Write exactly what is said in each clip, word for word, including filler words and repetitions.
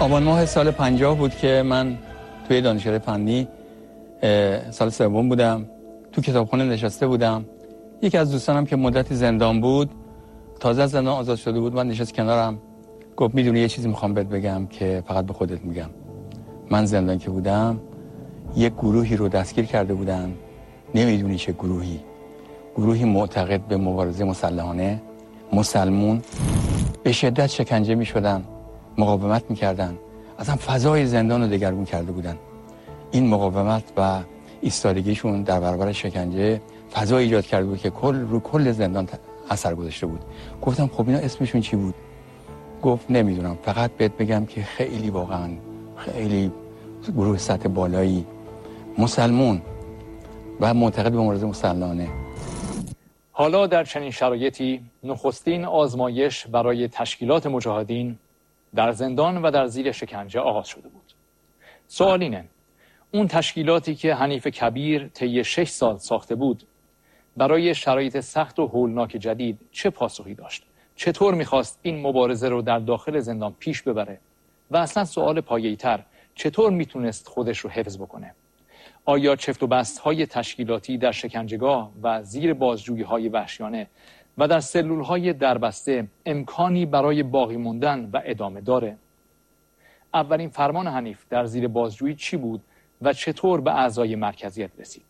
آبان ماه سال پنجاه بود که من توی دانشگاه فنی سال سوم بودم، تو کتابخونه نشسته بودم. یکی از دوستانم که مدتی زندان بود، تازه از زندان آزاد شده بود، من نشست کنارم، گفت میدونی یه چیزی میخوام بهت بگم که فقط به خودت میگم. من زندان که بودم یک گروهی رو دستگیر کرده بودن، نمیدونی چه گروهی، گروهی معتقد به مبارزه مسلحانه، مسلمون، به شدت شکنجه میشدن، مقاومت میکردن، اصلا فضای زندان رو دگرگون کرده بودن. این مقاومت و ایستادگیشون در برابر شکنجه فضا ایجاد کرده بود که کل رو کل زندان اثر گذاشته بود. گفتم خب اینا اسمشون چی بود؟ گفت نمیدونم، فقط بهت بگم که خیلی واقعا خیلی گروه سطح بالایی، مسلمون و معتقد به مبارزه مسلحانه. حالا در چنین شرایطی نخستین آزمایش برای تشکیلات مجاهدین در زندان و در زیر شکنجه آغاز شده بود. سوال اینه، اون تشکیلاتی که حنیف کبیر طی شش سال ساخته بود برای شرایط سخت و هولناک جدید چه پاسخی داشت؟ چطور میخواست این مبارزه رو در داخل زندان پیش ببره؟ و اصلا سوال پایه‌ای‌تر، چطور میتونست خودش رو حفظ بکنه؟ آیا چفت و بست‌های تشکیلاتی در شکنجهگاه و زیر بازجویی‌های وحشیانه و در سلول‌های دربسته امکانی برای باقی موندن و ادامه داره؟ اولین فرمان حنیف در زیر بازجویی چی بود و چطور به اعضای مرکزیت رسید؟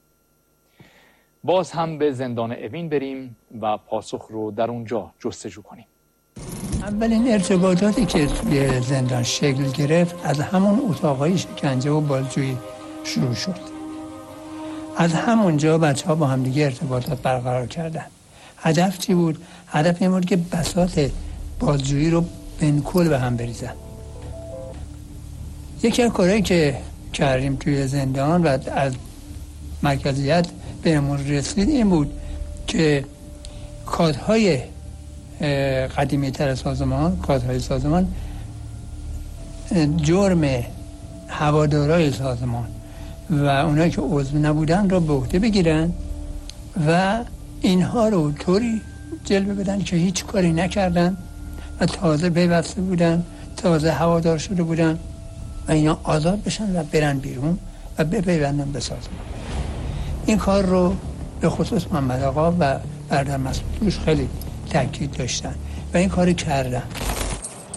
باز هم به زندان اوین بریم و پاسخ رو در اونجا جستجو کنیم. اولین ارتباطاتی که توی زندان شکل گرفت از همون اتاقای شکنجه و بازجویی شروع شد. از همونجا بچه ها با هم دیگه ارتباطات برقرار کردن. هدف چی بود؟ هدف این بود که بساط بازجویی رو بنکل به هم بریزن. یکی از کارهایی که کردیم توی زندان و از مرکزیت بهمون رسید این بود که کادهای قدیمی تر سازمان، کادهای سازمان، جرم هوادارای سازمان و اونایی که عضو نبودن رو به عهده بگیرن و اینها رو طوری جلوه بدن که هیچ کاری نکردن و تازه پیوسته بودن، تازه هوادار شده بودن و اینا آزاد بشن و برن بیرون و بپیوندن به سازمان. این کار رو به خصوص محمد آقا و برادر مسعود خیلی تاکید داشتن و این کار کردن.